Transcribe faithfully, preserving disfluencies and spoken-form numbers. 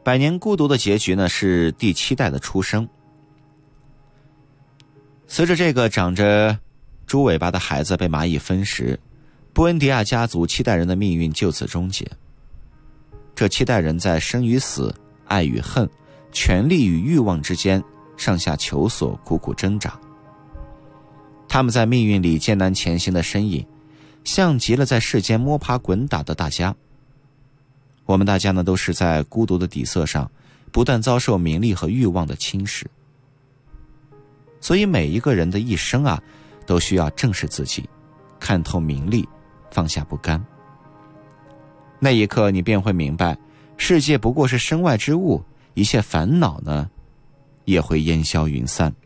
百年孤独的结局呢，是第七代的出生。随着这个长着猪尾巴的孩子被蚂蚁分食，布恩迪亚家族七代人的命运就此终结。这七代人在生与死、爱与恨、权力与欲望之间上下求索，苦苦挣扎。他们在命运里艰难前行的身影，像极了在世间摸爬滚打的大家。我们大家呢，都是在孤独的底色上不断遭受名利和欲望的侵蚀。所以每一个人的一生啊，都需要正视自己，看透名利，放下不甘。那一刻你便会明白，世界不过是身外之物，一切烦恼呢也会烟消云散。